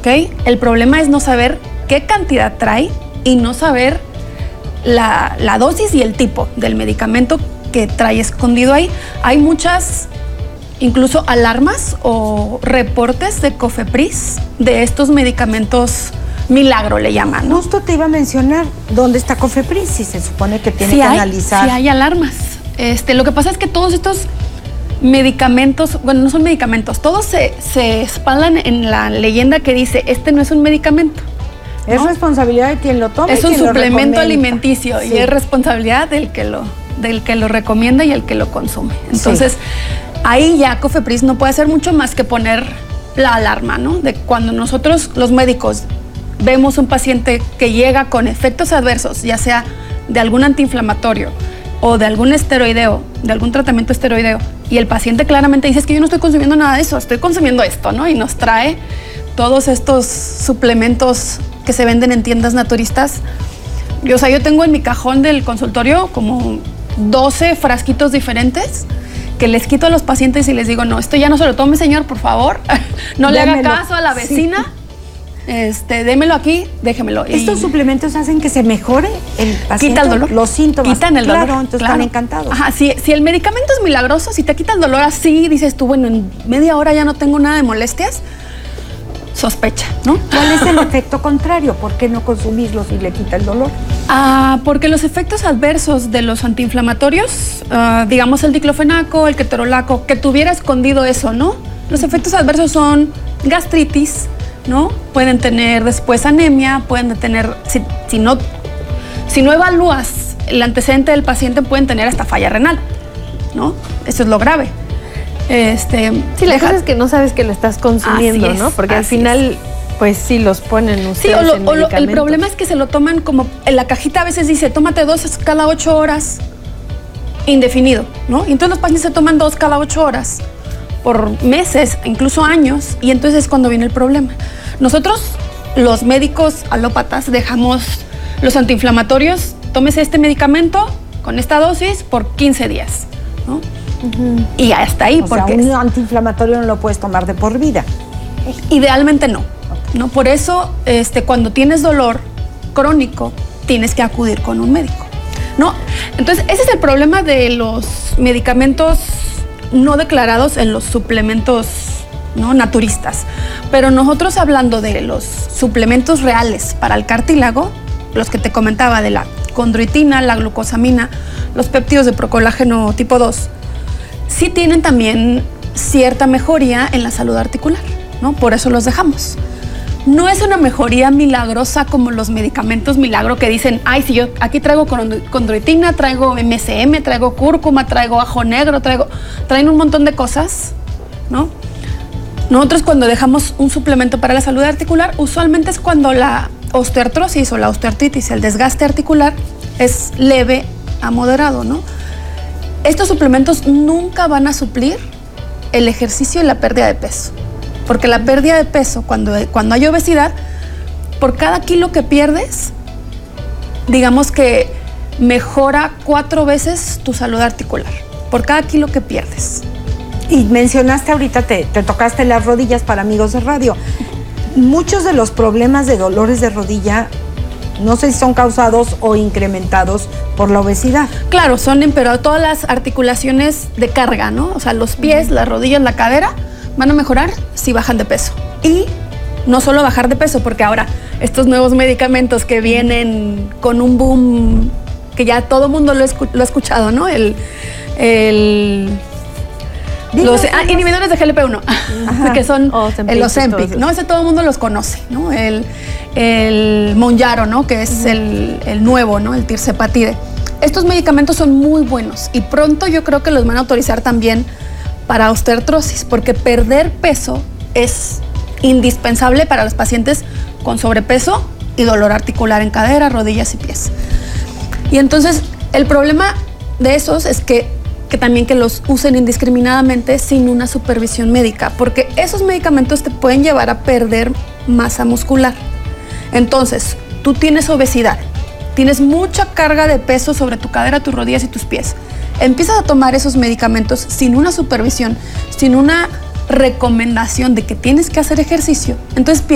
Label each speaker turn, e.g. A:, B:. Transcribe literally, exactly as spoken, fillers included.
A: ¿ok? El problema es no saber qué cantidad trae y no saber la, la dosis y el tipo del medicamento que trae escondido ahí. Hay muchas, incluso alarmas o reportes de Cofepris de estos medicamentos milagro, le llaman, ¿no?
B: Justo te iba a mencionar, ¿dónde está Cofepris? Si se supone que tiene
A: sí
B: que
A: hay,
B: analizar.
A: Sí hay alarmas. Este, lo que pasa es que todos estos medicamentos, bueno, no son medicamentos, todos se, se espaldan en la leyenda que dice, este no es un medicamento. ¿no?
B: Es responsabilidad de quien lo toma.
A: Es
B: y
A: un
B: quien
A: suplemento
B: lo
A: alimenticio
B: sí.
A: y es responsabilidad del que lo, del que lo recomienda y el que lo consume. Entonces, sí. ahí ya Cofepris no puede hacer mucho más que poner la alarma, ¿no? De cuando nosotros, los médicos, vemos un paciente que llega con efectos adversos, ya sea de algún antiinflamatorio o de algún esteroideo, de algún tratamiento esteroideo, y el paciente claramente dice, es que yo no estoy consumiendo nada de eso, estoy consumiendo esto, ¿no? Y nos trae todos estos suplementos que se venden en tiendas naturistas. Yo, o sea, yo tengo en mi cajón del consultorio como doce frasquitos diferentes que les quito a los pacientes y les digo, no, esto ya no se lo tome, señor, por favor. No le haga caso a la vecina. Sí. Este, démelo aquí, déjemelo.
B: ¿Estos y... suplementos hacen que se mejore el paciente?
A: Quita el dolor.
B: Los síntomas.
A: Quitan el dolor.
B: Claro, entonces
A: claro.
B: están encantados.
A: Ajá, si, si el medicamento es milagroso, si te quita el dolor así, dices tú, bueno, en media hora ya no tengo nada de molestias, sospecha, ¿no?
B: ¿Cuál es el efecto contrario? ¿Por qué no consumirlo si le quita el dolor?
A: Ah, porque los efectos adversos de los antiinflamatorios, uh, digamos el diclofenaco, el ketorolaco, que tuviera escondido eso, ¿no? Los efectos adversos son gastritis, ¿no? Pueden tener después anemia, pueden tener, si, si, no, si no evalúas el antecedente del paciente, pueden tener hasta falla renal, ¿no? Eso es lo grave. Este,
C: sí, la cosa es que no sabes que lo estás consumiendo,
A: es,
C: ¿no? Porque al final, es. pues sí, los ponen ustedes
A: sí, o lo,
C: en
A: o lo,
C: medicamentos.
A: El problema es que se lo toman como, en la cajita a veces dice, tómate dos cada ocho horas, indefinido, ¿no? Y entonces los pacientes se toman dos cada ocho horas, por meses, incluso años, y entonces es cuando viene el problema. Nosotros, los médicos alópatas, dejamos los antiinflamatorios, tómese este medicamento con esta dosis por quince días, ¿no? Uh-huh. Y hasta ahí.
B: O
A: porque
B: sea, un antiinflamatorio no lo puedes tomar de por vida.
A: Idealmente no, okay. ¿no? Por eso, este, cuando tienes dolor crónico, tienes que acudir con un médico, ¿no? Entonces, ese es el problema de los medicamentos no declarados en los suplementos, ¿no? naturistas. Pero nosotros, hablando de los suplementos reales para el cartílago, los que te comentaba de la condroitina, la glucosamina, los péptidos de procolágeno tipo dos, sí tienen también cierta mejoría en la salud articular, ¿no? Por eso los dejamos. No es una mejoría milagrosa como los medicamentos milagro que dicen, ay, si yo aquí traigo condroitina, traigo M S M, traigo cúrcuma, traigo ajo negro, traigo, traen un montón de cosas, ¿no? Nosotros, cuando dejamos un suplemento para la salud articular, usualmente es cuando la osteoartrosis o la osteoartritis, el desgaste articular, es leve a moderado, ¿no? Estos suplementos nunca van a suplir el ejercicio y la pérdida de peso. Porque la pérdida de peso, cuando, cuando hay obesidad, por cada kilo que pierdes, digamos que mejora cuatro veces tu salud articular. Por cada kilo que pierdes.
B: Y mencionaste ahorita, te, te tocaste las rodillas para amigos de radio. Muchos de los problemas de dolores de rodilla, no sé si son causados o incrementados por la obesidad.
A: Claro, son empeorados todas las articulaciones de carga, ¿no? O sea, los pies, las rodillas, la cadera, van a mejorar si bajan de peso. Y no solo bajar de peso, porque ahora estos nuevos medicamentos que vienen con un boom, que ya todo mundo lo, escu lo ha escuchado, ¿no? El, el, los ah, inhibidores de G L P uno, que son oh, el Ozempic, ¿no? Ese todo el mundo los conoce, ¿no? El, el Mounjaro, ¿no? Que es uh-huh. el, el nuevo, ¿no? El tirzepatide. Estos medicamentos son muy buenos y pronto yo creo que los van a autorizar también para osteoartrosis, porque perder peso es indispensable para los pacientes con sobrepeso y dolor articular en cadera, rodillas y pies. Y entonces el problema de esos es que, que también que los usen indiscriminadamente sin una supervisión médica, porque esos medicamentos te pueden llevar a perder masa muscular. Entonces, tú tienes obesidad, tienes mucha carga de peso sobre tu cadera, tus rodillas y tus pies. Empiezas a tomar esos medicamentos sin una supervisión, sin una recomendación de que tienes que hacer ejercicio, entonces